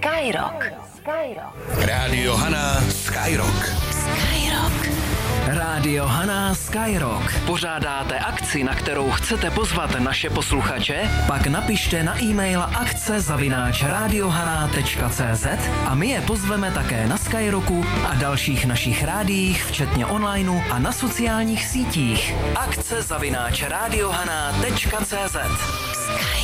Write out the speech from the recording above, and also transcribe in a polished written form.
Skyrock. Rádio Hana Skyrock. Rádio Hana Skyrock. Pořádáte akci, na kterou chcete pozvat naše posluchače? Pak napište na e-mail akce@radiohana.cz a my je pozveme také na Skyrocku a dalších našich rádiích, včetně onlineu a na sociálních sítích. akce@radiohana.cz